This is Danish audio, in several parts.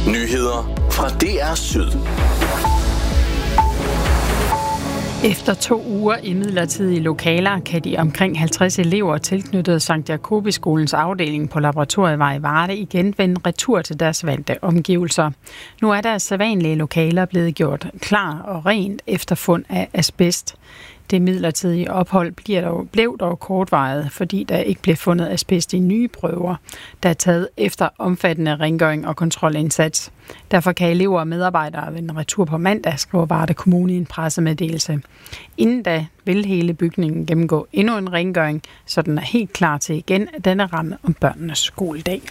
Nyheder fra DR Syd. Efter 2 uger i midlertidige lokaler kan de omkring 50 elever tilknyttet Sankt Jakobiskolens afdeling på Laboratorievej i Varde igen vende retur til deres vante omgivelser. Nu er deres sædvanlige lokaler blevet gjort klar og rent efter fund af asbest. Det midlertidige ophold blev dog kortvarigt, fordi der ikke blev fundet asbest i nye prøver, der er taget efter omfattende rengøring og kontrolindsats. Derfor kan elever og medarbejdere vende retur på mandag, skriver Varde Kommune i en pressemeddelelse. Inden da vil hele bygningen gennemgå endnu en rengøring, så den er helt klar til igen at denne ramme om børnenes skoledag.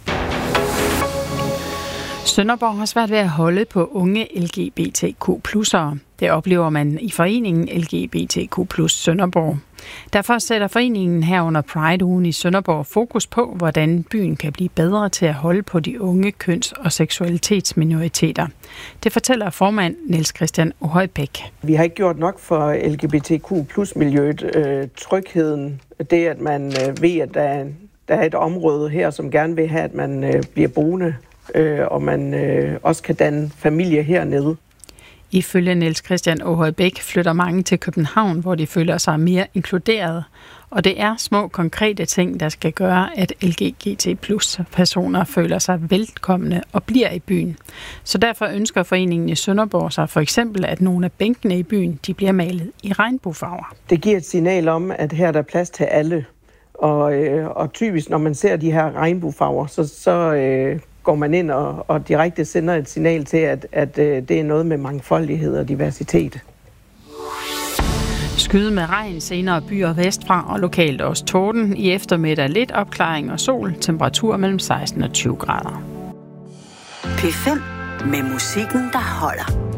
Sønderborg har svært ved at holde på unge LGBTQ+'ere. Det oplever man i foreningen LGBTQ+ Sønderborg. Derfor sætter foreningen her under Pride-ugen i Sønderborg fokus på, hvordan byen kan blive bedre til at holde på de unge køns- og seksualitetsminoriteter. Det fortæller formand Niels Christian Ohøjbæk. Vi har ikke gjort nok for LGBTQ+-miljøet. Trygheden, det at man ved, at der er et område her, som gerne vil have, at man bliver boende, og man også kan danne familie hernede. Ifølge Niels Christian Ohøjbæk flytter mange til København, hvor de føler sig mere inkluderet. Og det er små konkrete ting, der skal gøre, at LGBT+-personer føler sig velkomne og bliver i byen. Så derfor ønsker foreningen i Sønderborg sig for eksempel, at nogle af bænkene i byen de bliver malet i regnbuefarver. Det giver et signal om, at her er der plads til alle. Og typisk, når man ser de her regnbuefarver, så går man ind og direkte sender et signal til, at det er noget med mangfoldighed og diversitet. Skyde med regn, senere byer vestfra og lokalt også torden. I eftermiddag lidt opklaring og sol, temperatur mellem 16 og 20 grader. P5 med musikken, der holder.